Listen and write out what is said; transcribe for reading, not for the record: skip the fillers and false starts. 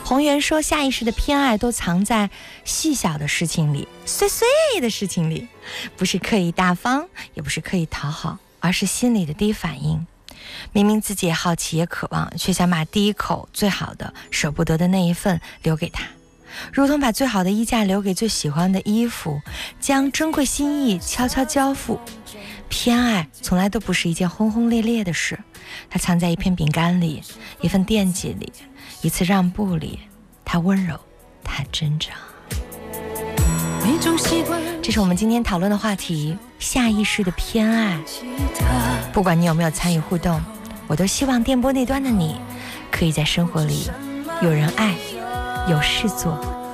宏源说，下意识的偏爱都藏在细小的事情里，碎碎的事情里，不是刻意大方，也不是刻意讨好，而是心里的第一反应。明明自己也好奇也渴望，却想把第一口最好的舍不得的那一份留给他，如同把最好的衣架留给最喜欢的衣服，将珍贵心意悄悄交付。偏爱从来都不是一件轰轰烈烈的事，它藏在一片饼干里，一份惦记里，一次让步里，它温柔，它真诚。这是我们今天讨论的话题，下意识的偏爱。不管你有没有参与互动，我都希望电波那端的你可以在生活里有人爱，有事做，